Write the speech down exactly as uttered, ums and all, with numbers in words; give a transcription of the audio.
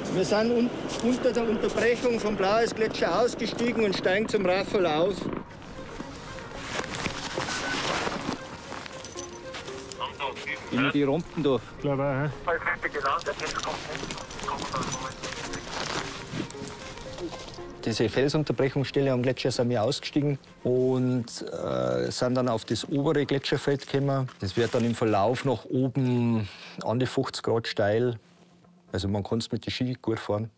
Wir sind un unter der Unterbrechung vom Blaueisgletscher ausgestiegen und steigen zum Raffel auf. In die Runden da. Glaube auch, ja. Diese Felsunterbrechungsstelle am Gletscher sind wir ausgestiegen und äh, sind dann auf das obere Gletscherfeld gekommen. Das wird dann im Verlauf nach oben an die fünfzig Grad steil. Also man kann es mit den Ski gut fahren.